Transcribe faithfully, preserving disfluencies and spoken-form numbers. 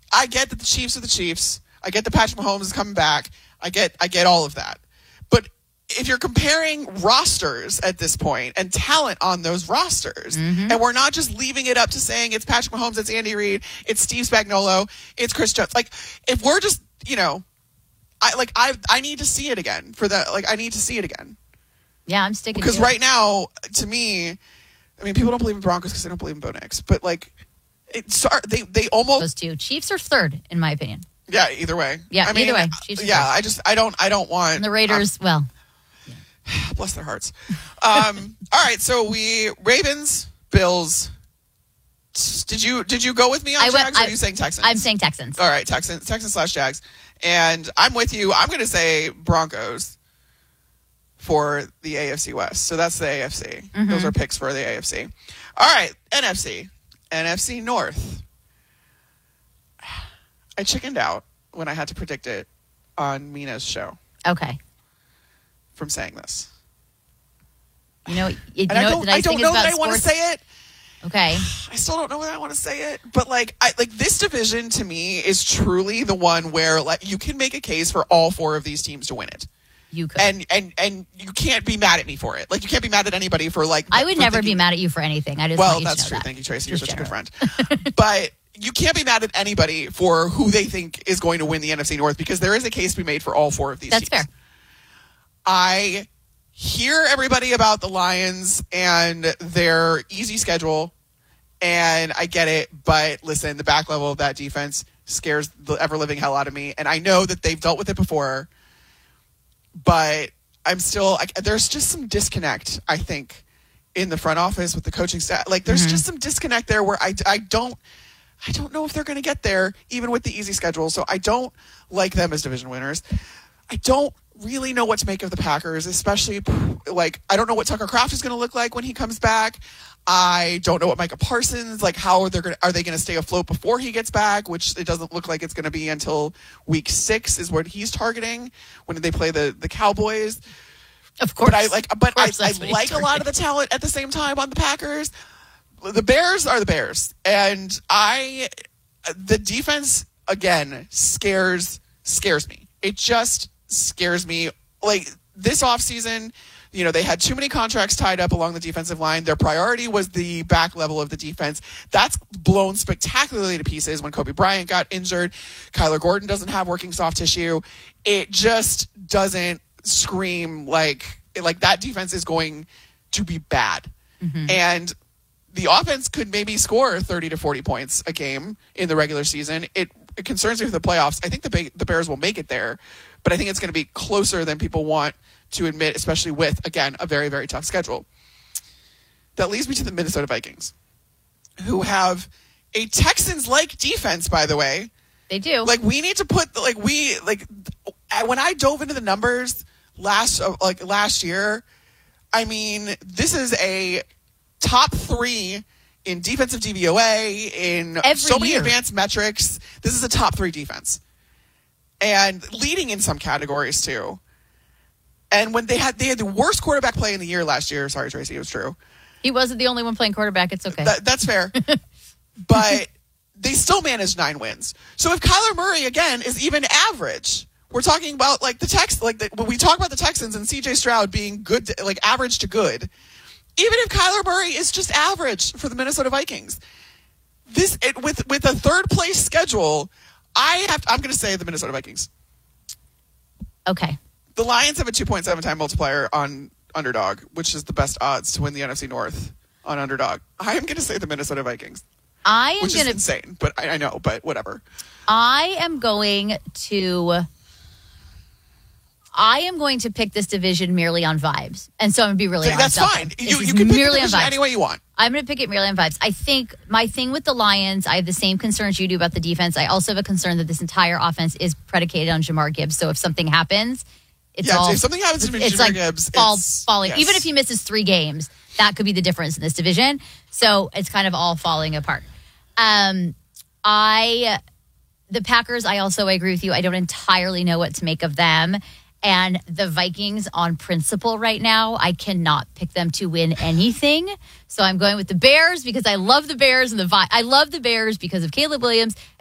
I get that the Chiefs are the Chiefs. I get that Patrick Mahomes is coming back. I get I get all of that. But if you're comparing rosters at this point and talent on those rosters, mm-hmm. and we're not just leaving it up to saying it's Patrick Mahomes, it's Andy Reid, it's Steve Spagnuolo, it's Chris Jones. Like, if we're just, you know, I like I I need to see it again for that. Like, I need to see it again. Yeah, I'm sticking because to right it. now, to me, I mean, people don't believe in Broncos because they don't believe in Bo Nix. But like, it's they they almost those two Chiefs are third in my opinion. Yeah, either way. Yeah, I mean, either way. Chiefs yeah, are I just I don't I don't want and the Raiders. Um, well, yeah. Bless their hearts. Um, all right, so we Ravens, Bills. Did you did you go with me on I Jags? went, or I, are you saying Texans? I'm saying Texans. All right, Texans, Texans slash Jags, and I'm with you. I'm going to say Broncos for the A F C West. So that's the A F C. Mm-hmm. Those are picks for the A F C. All right, N F C, N F C North. I chickened out when I had to predict it on Mina's show. Okay. From saying this. You know, you and know I don't, the nice I don't thing know is that about I want to sports- say it. Okay. I still don't know that I want to say it, but like, I like this division to me is truly the one where like you can make a case for all four of these teams to win it. You could, and and and you can't be mad at me for it. Like, you can't be mad at anybody for like. I would for never thinking, be mad at you for anything. I just well, want you that's to know true. that. Thank you, Tracy. Just You're such general. a good friend. But you can't be mad at anybody for who they think is going to win the N F C North because there is a case to be made for all four of these. That's teams. fair. I hear everybody about the Lions and their easy schedule, and I get it. But listen, the back level of that defense scares the ever-living hell out of me, and I know that they've dealt with it before, but I'm still like, there's just some disconnect, I think, in the front office with the coaching staff. Like, there's mm-hmm. just some disconnect there where I, I don't I don't know if they're going to get there, even with the easy schedule. So I don't like them as division winners. I don't really know what to make of the Packers, especially, like, I don't know what Tucker Kraft is going to look like when he comes back. I don't know what Micah Parsons, like, how are they going to, are they going to stay afloat before he gets back, which it doesn't look like it's going to be until week six is what he's targeting when they play the, the Cowboys. Of course. But I like, but I, I like targeting. a lot of the talent at the same time on the Packers. The Bears are the Bears. And I, the defense, again, scares, scares me. It just scares me. Like, this offseason, you know, they had too many contracts tied up along the defensive line. Their priority was the back level of the defense. That's blown spectacularly to pieces when Kobe Bryant got injured. Kyler Gordon doesn't have working soft tissue. It just doesn't scream like, like that defense is going to be bad. Mm-hmm. And the offense could maybe score thirty to forty points a game in the regular season. It, it concerns me for the playoffs. I think the the Bears will make it there, but I think it's going to be closer than people want to admit, especially with, again, a very, very tough schedule. That leads me to the Minnesota Vikings, who have a Texans-like defense, by the way. They do. Like, we need to put, like, we, like, when I dove into the numbers last, like, last year, I mean, this is a top three in defensive D V O A, in Every so many year. advanced metrics. This is a top three defense. And leading in some categories, too. And when they had they had the worst quarterback play in the year last year. Sorry, Tracy, it was true. He wasn't the only one playing quarterback. It's okay. That, that's fair. But they still managed nine wins. So if Kyler Murray, again, is even average, we're talking about like the Tex, like the, when we talk about the Texans and C J Stroud being good, to, like average to good, even if Kyler Murray is just average for the Minnesota Vikings, this it, with with a third place schedule, I have to, I'm going to say the Minnesota Vikings. Okay. The Lions have a two point seven time multiplier on Underdog, which is the best odds to win the N F C North on Underdog. I am going to say the Minnesota Vikings. I am which going is insane, but I, I know, but whatever. I am going to. I am going to pick this division merely on vibes, and so I'm going to be really honest. That's fine. This You, is you can pick merely the division on vibes. any way you want. I'm going to pick it merely on vibes. I think my thing with the Lions, I have the same concerns you do about the defense. I also have a concern that this entire offense is predicated on Jamar Gibbs. So if something happens, it's yeah, all if something happens to it's Jamar like Gibbs, fall, it's, falling. yes. Even if he misses three games, that could be the difference in this division. So it's kind of all falling apart. Um, I, the Packers, I also agree with you. I don't entirely know what to make of them. And the Vikings on principle right now, I cannot pick them to win anything. So I'm going with the Bears because I love the Bears and the Vi- I love the Bears because of Caleb Williams